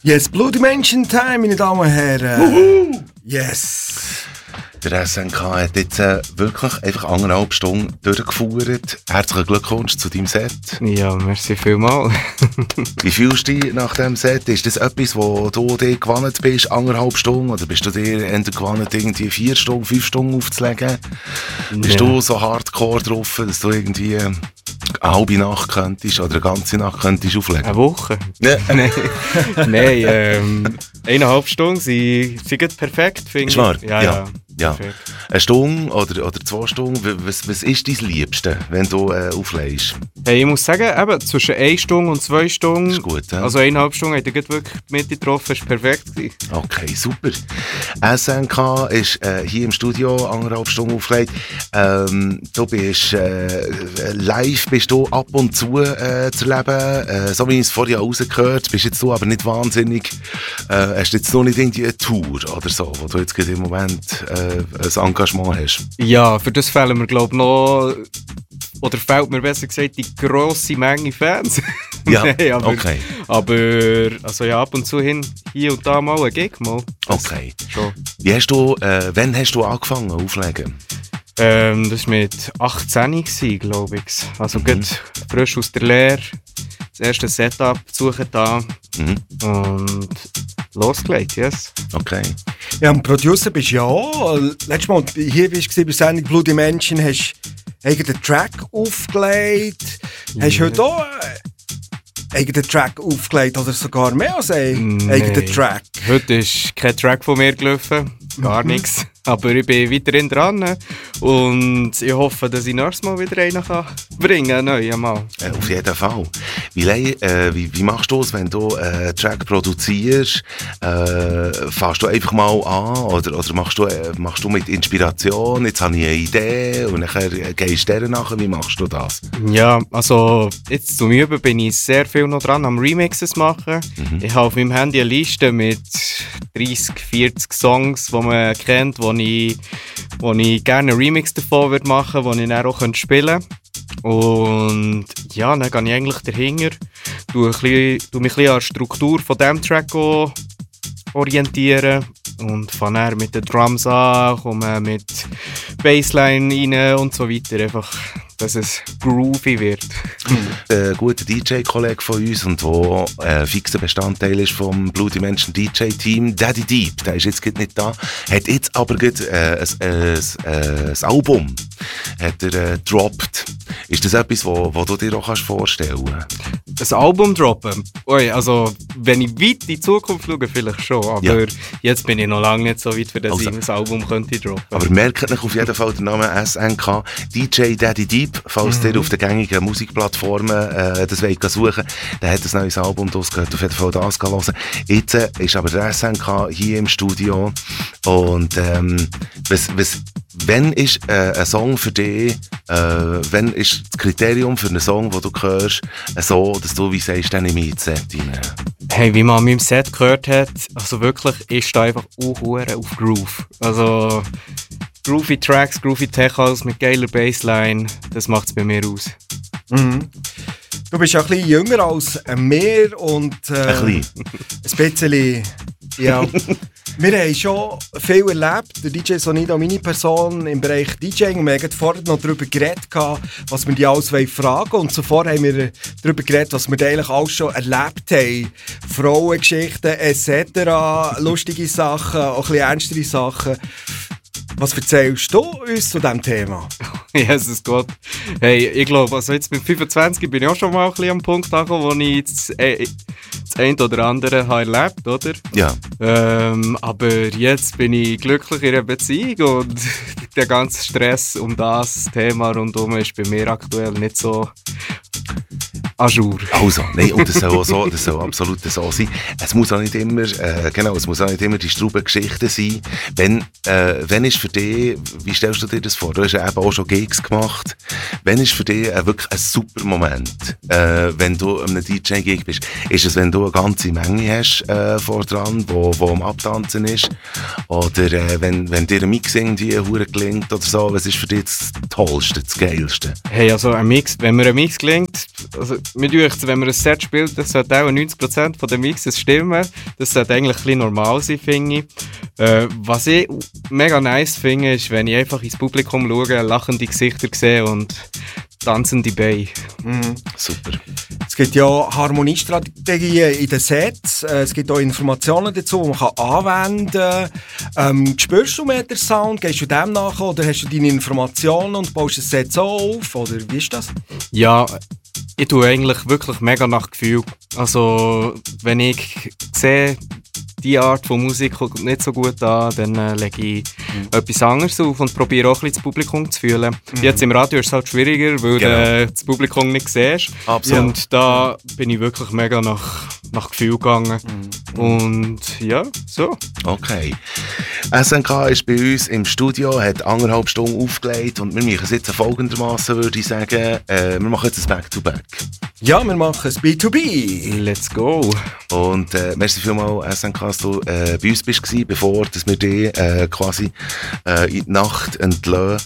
Yes, Blue Dimension Time, meine Damen und Herren. Yes. Der SNK hat jetzt wirklich einfach 1,5 Stunden durchgeführt. Herzlichen Glückwunsch zu deinem Set. Ja, merci vielmals. Wie fühlst du dich nach dem Set? Ist das etwas, wo du dir gewohnt bist, 1,5 Stunden? Oder bist du dir gewohnt, irgendwie 4 Stunden, 5 Stunden aufzulegen? Ja. Bist du so hardcore drauf, dass du irgendwie eine halbe Nacht könntest oder eine ganze Nacht könntest auflegen? Eine Woche? Ja. Nein, 1,5 Stunden sind perfekt, finde ich. Ist wahr? Ja. Ja. Eine Stunde oder 2 Stunden, was ist dein Liebste, wenn du auflegst? Hey, ich muss sagen, eben, zwischen 1 Stunde und 2 Stunden, ist gut, ja? Also 1,5 Stunden, hat er wirklich die Mitte getroffen, ist perfekt gewesen. Okay, super. SNK ist hier im Studio 1,5 Stunden aufgelegt. Du bist live bist du ab und zu zu erleben. So wie ich es vorher rausgehört, bist jetzt du aber nicht wahnsinnig, hast jetzt noch nicht irgendwie eine Tour oder so, wo du jetzt gerade im Moment ein Engagement hast. Ja, für das fehlen mir, glaube ich, noch, oder fehlt mir besser gesagt, die grosse Menge Fans. Ja, Nein, okay. Aber also ja, ab und zu hier und da mal ein Gig mal. Okay. Schon. Wann hast du angefangen auflegen? Das war mit 18 glaube ich. Also gerade frisch aus der Lehre. Das erste Setup suchen da. Und losgelegt, yes. Okay. Ja, und Producer bist du ja. Letztes Mal hier bist du bei der Sendung Blue Dimension, hast du einen Track aufgelegt. Yeah. Hast du heute auch einen eigenen Track aufgelegt oder sogar mehr als einen eigenen Track? Heute ist kein Track von mir gelaufen, gar nichts. Aber ich bin weiterhin dran und ich hoffe, dass ich nächstes Mal wieder einen bringen kann, neuen Mal. Auf jeden Fall. Wie machst du es, wenn du einen Track produzierst? Fährst du einfach mal an oder machst du mit Inspiration, jetzt habe ich eine Idee und dann gehst du nachher, wie machst du das? Ja, also jetzt zum Üben bin ich sehr viel noch dran am Remixes machen. Ich habe auf meinem Handy eine Liste mit 30, 40 Songs, die man kennt, wo ich gerne einen Remix davon machen würde, den ich dann auch spielen könnte. Und ja, dann gehe ich eigentlich dahinter, tu mich ein bisschen an der Struktur von diesem Track orientieren und fange dann mit den Drums an, komme mit Bassline rein und so weiter, einfach, dass es groovy wird. Ein guter DJ-Kollege von uns und der ein fixer Bestandteil ist vom Blue Dimension DJ-Team, Daddy Deep, der ist jetzt nicht da, hat jetzt aber ein Album hat er gedroppt. Ist das etwas, wo du dir auch vorstellen kannst? Ein Album droppen? Ui, also wenn ich weit in die Zukunft schaue, vielleicht schon, aber jetzt bin ich noch lange nicht so weit, für das ich ein Album könnte droppen. Aber merkt euch auf jeden Fall den Namen SNK, DJ Daddy Deep, falls ihr auf den gängigen Musikplattformen das wollt suchen, der hat ein neues Album, das geht auf jeden Fall das hören. Jetzt ist aber der SNK hier im Studio und wenn ist ein Song für dich, wenn ist das Kriterium für einen Song, den du hörst, so, dass du wie sagst, dann nehme ich ins Set rein? Hey, wie man an meinem Set gehört hat, also wirklich, ich stehe einfach auf Groove. Also groovy Tracks, groovy Tech-House mit geiler Bassline, das macht es bei mir aus. Du bist ja ein bisschen jünger als mir und ein bisschen, ja. Wir haben schon viel erlebt, der DJ Sonido, meine Person im Bereich DJing, und wir haben vorher noch darüber geredet, was wir die alles fragen wollen. Und zuvor haben wir darüber geredet, was wir eigentlich alles schon erlebt haben. Frauengeschichten etc., lustige Sachen, auch ein bisschen ernstere Sachen. Was erzählst du uns zu diesem Thema? Jesus Gott. Hey, ich glaube, also jetzt mit 25 bin ich auch schon mal ein bisschen am Punkt angekommen, wo ich das eine oder andere habe erlebt, oder? Ja. Aber jetzt bin ich glücklich in einer Beziehung und der ganze Stress um das Thema rundherum ist bei mir aktuell nicht so à jour. Also, nein, und das soll absolut so sein. Es muss auch nicht immer, es muss auch nicht immer die Straubengeschichte sein. Wenn ist für dich, wie stellst du dir das vor? Du hast ja eben auch schon Gigs gemacht. Wenn ist für dich wirklich ein super Moment, wenn du an einem DJ-Gig bist? Ist es, wenn du eine ganze Menge hast vor dran, wo am Abtanzen ist? Oder wenn dir ein Mix irgendwie gelingt oder so? Was ist für dich das Tollste, das Geilste? Hey, also wenn mir ein Mix gelingt, also mir denkt, wenn man ein Set spielt, das sollte auch 90% von den Mixes stimmen. Das sollte eigentlich ein bisschen normal sein, finde ich. Was ich mega nice finde, ist, wenn ich einfach ins Publikum schaue, lachende Gesichter sehe und tanzende Beine. Super. Es gibt ja Harmoniestrategien in den Sets. Es gibt auch Informationen dazu, die man anwenden kann. Spürst du mehr den Sound? Gehst du dem nach oder hast du deine Informationen und baust das Set so auf? Oder wie ist das? Ja, ich tue eigentlich wirklich mega nach Gefühl. Also, wenn ich sehe, die Art von Musik kommt nicht so gut an, dann lege ich etwas anderes auf und probiere auch ein bisschen das Publikum zu fühlen. Jetzt im Radio ist es halt schwieriger, weil du das Publikum nicht siehst. Absolut. Und da bin ich wirklich mega nach Gefühl gegangen. Und ja, so. Okay. SNK ist bei uns im Studio, hat 1,5 Stunden aufgelegt und wir machen es jetzt folgendermaßen, würde ich sagen. Wir machen jetzt ein Back-to-Back. Ja, wir machen es B2B. Let's go. Und merci vielmals, SNK, dass du bei uns bist, bevor dass wir dich quasi in die Nacht entlösen.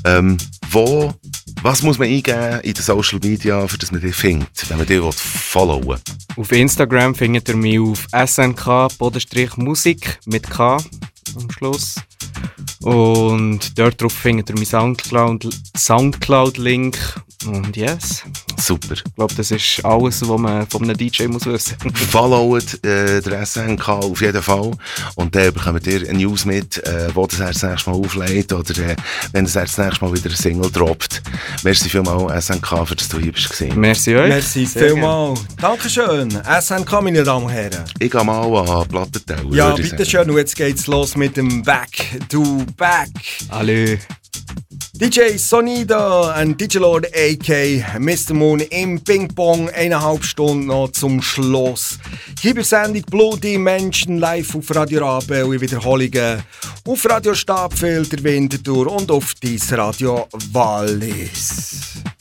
Was muss man eingeben in den Social Media, für das man dich findet, wenn man dich followen will? Auf Instagram findet ihr mich auf snk_musik mit K am Schluss. Und dort drauf findet ihr meinen Soundcloud-Link. Und yes. Super. Ich glaube, das ist alles, was man von einem DJ muss wissen. Followt der SNK auf jeden Fall. Und dann bekommt ihr eine News mit, wo das nächste Mal auflegt oder wenn das nächste Mal wieder eine Single droppt. Merci vielmals, SNK, für dass du hier bist. Merci euch. Merci vielmals. Dankeschön. SNK, meine Damen und Herren. Ich gehe mal an Plattenteller. Ja, bitteschön. Und jetzt geht's los mit dem Back to Back. Alle. DJ Sonido und DJ Lord AK Mr. Moon im Ping-Pong, 1,5 Stunden noch zum Schluss. Hier bei Sendung Blue Dimension live auf Radio Rabe und in Wiederholungen auf Radio Stabfilter Winterthur und auf dieses Radio Wallis.